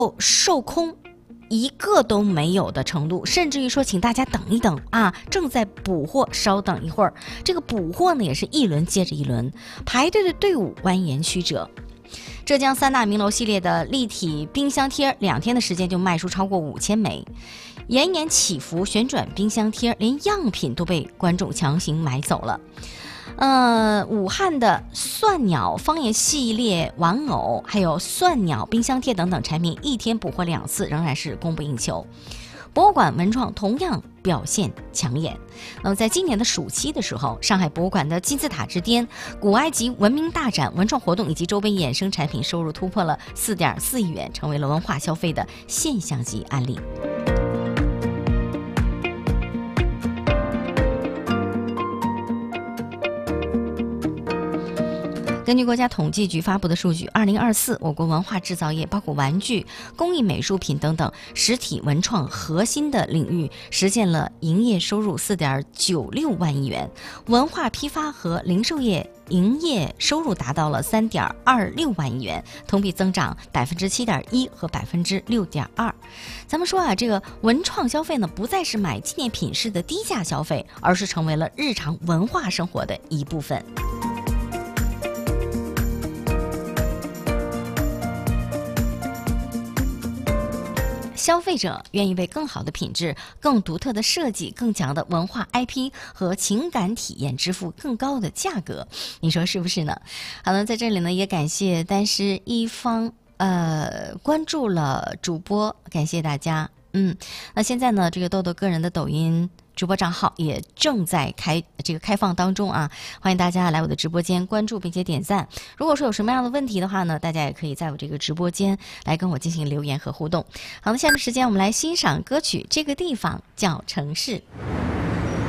售空一个都没有的程度，甚至于说请大家等一等啊，正在补货，稍等一会儿。这个补货呢也是一轮接着一轮，排队的队伍蜿蜒曲折。浙江三大名楼系列的立体冰箱贴2天的时间就卖出超过5000枚，延年起伏旋转冰箱贴连样品都被观众强行买走了。武汉的蒜鸟方言系列玩偶，还有蒜鸟冰箱贴等等产品，一天补货2次，仍然是供不应求。博物馆文创同样表现抢眼。那么在今年的暑期的时候，上海博物馆的金字塔之巅、古埃及文明大展文创活动以及周边衍生产品收入突破了4.4亿元，成为了文化消费的现象级案例。根据国家统计局发布的数据，2024我国文化制造业包括玩具、工艺美术品等等实体文创核心的领域实现了营业收入4.96万亿元，文化批发和零售业营业收入达到了3.26万亿元，同比增长7.1%和6.2%。咱们说啊，这个文创消费呢，不再是买纪念品式的低价消费，而是成为了日常文化生活的一部分。消费者愿意为更好的品质、更独特的设计、更强的文化 IP 和情感体验支付更高的价格，你说是不是呢？好了，在这里呢，也感谢丹师一方关注了主播，感谢大家。那现在呢，这个豆豆个人的抖音直播账号也正在开放当中啊，欢迎大家来我的直播间关注并且点赞。如果说有什么样的问题的话呢，大家也可以在我这个直播间来跟我进行留言和互动。好的，下面时间我们来欣赏歌曲《这个地方叫城市》。